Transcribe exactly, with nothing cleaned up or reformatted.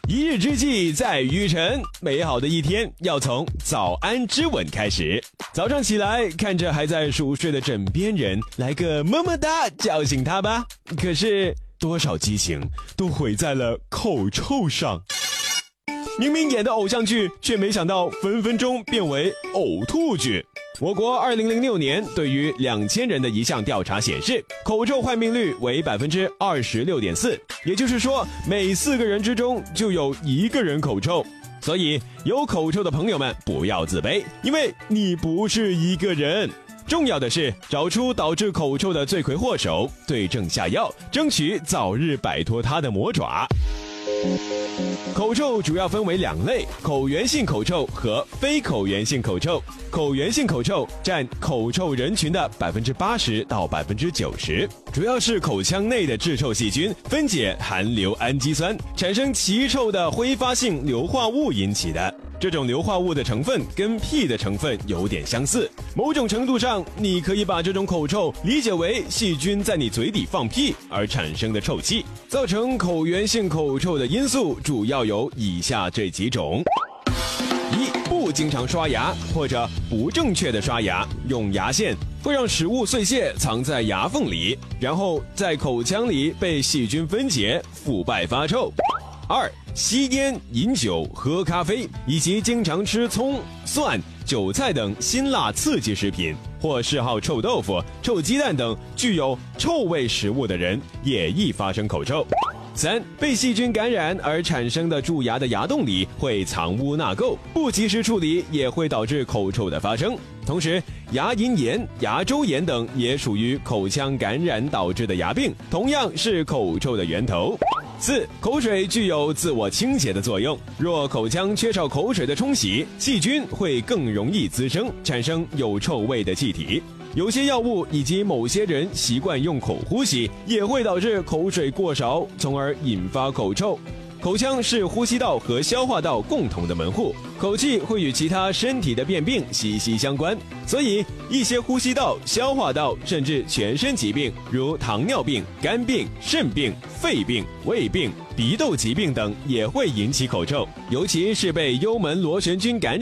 一日之计在于晨，美好的一天要从早安之吻开始。早上起来，看着还在熟睡的枕边人，来个么么哒叫醒他吧。可是多少激情都毁在了口臭上。明明演的偶像剧，却没想到分分钟变为呕吐剧。我国二零零六年对于两千人的一项调查显示，口臭患病率为百分之二十六点四，也就是说，每四个人之中就有一个人口臭。所以，有口臭的朋友们不要自卑，因为你不是一个人。重要的是找出导致口臭的罪魁祸首，对症下药，争取早日摆脱它的魔爪。口臭主要分为两类，口源性口臭和非口源性口臭。口源性口臭占口臭人群的百分之八十到百分之九十，主要是口腔内的致臭细菌分解含硫氨基酸，产生奇臭的挥发性硫化物引起的。这种硫化物的成分跟屁的成分有点相似，某种程度上，你可以把这种口臭理解为细菌在你嘴里放屁而产生的臭气。造成口源性口臭的因素主要有以下这几种：一、不经常刷牙或者不正确的刷牙，用牙线会让食物碎屑藏在牙缝里，然后在口腔里被细菌分解，腐败发臭。二、吸烟、饮酒、喝咖啡，以及经常吃葱、蒜、韭菜等辛辣刺激食品，或嗜好臭豆腐、臭鸡蛋等具有臭味食物的人，也易发生口臭。三、被细菌感染而产生的蛀牙的牙洞里会藏污纳垢，不及时处理也会导致口臭的发生。同时，牙龈炎、牙周炎等也属于口腔感染导致的牙病，同样是口臭的源头。四、口水具有自我清洁的作用，若口腔缺少口水的冲洗，细菌会更容易滋生，产生有臭味的气体。有些药物以及某些人习惯用口呼吸，也会导致口水过少，从而引发口臭。口腔是呼吸道和消化道共同的门户，口气会与其他身体的变病息息相关，所以一些呼吸道、消化道甚至全身疾病，如糖尿病、肝病、肾病、肺病、胃病、鼻窦疾病等，也会引起口臭，尤其是被幽门螺旋菌感染